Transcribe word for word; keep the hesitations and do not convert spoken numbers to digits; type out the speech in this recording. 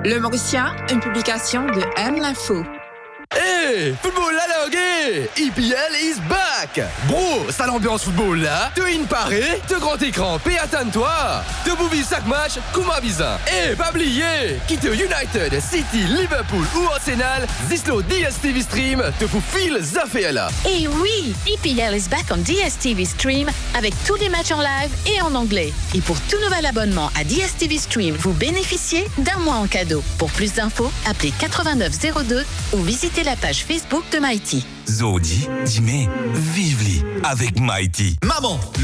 Le Mauricien, une publication de M l'Info. Hey, football la langue, E P L is back. Bro, ça l'ambiance football là. Te in paré, te grand écran, paie attends-toi. Te bouvis chaque match, comme un bizarre. Et pas oublier, quitte United, City, Liverpool ou Arsenal, Zislo D S T V Stream te pour fil Zaféala. Et oui, E P L is back on D S T V Stream avec tous les matchs en live et en anglais. Et pour tout nouvel abonnement à D S T V Stream, vous bénéficiez d'un mois en cadeau. Pour plus d'infos, appelez quatre-vingt-neuf zéro deux ou visitez la page Facebook de Mighty. Zodi, dis-moi, vive-li avec Mighty. Maman,